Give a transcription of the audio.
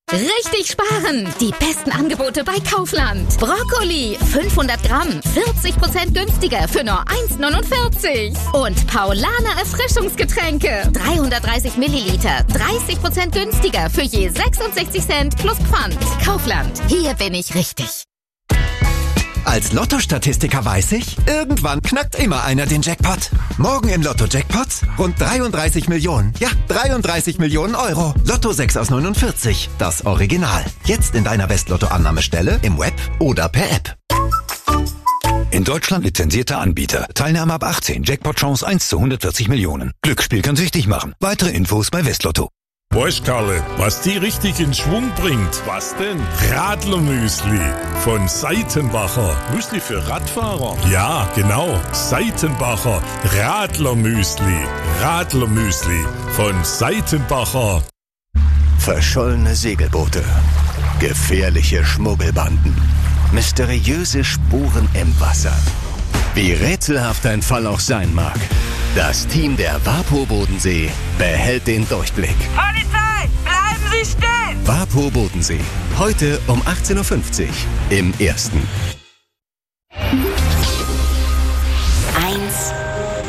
Richtig sparen! Die besten Angebote bei Kaufland. Brokkoli, 500 Gramm, 40% günstiger für nur 1,49. Und Paulaner Erfrischungsgetränke, 330 Milliliter, 30% günstiger für je 66 Cent plus Pfand. Kaufland, hier bin ich richtig. Als Lotto-Statistiker weiß ich, irgendwann knackt immer einer den Jackpot. Morgen im Lotto-Jackpot rund 33 Millionen. Ja, 33 Millionen Euro. Lotto 6 aus 49, das Original. Jetzt in deiner West-Lotto-Annahmestelle, im Web oder per App. In Deutschland lizenzierter Anbieter. Teilnahme ab 18. Jackpot-Chance 1 zu 140 Millionen. Glücksspiel kann süchtig machen. Weitere Infos bei Westlotto. Weißt Karle, was die richtig in Schwung bringt? Was denn? Radlermüsli von Seitenbacher. Müsli für Radfahrer? Ja, genau. Seitenbacher Radlermüsli. Radlermüsli von Seitenbacher. Verschollene Segelboote, gefährliche Schmuggelbanden, mysteriöse Spuren im Wasser. Wie rätselhaft ein Fall auch sein mag, das Team der WaPo Bodensee behält den Durchblick. Polizei, bleiben Sie stehen! WaPo Bodensee, heute um 18:50 Uhr im Ersten.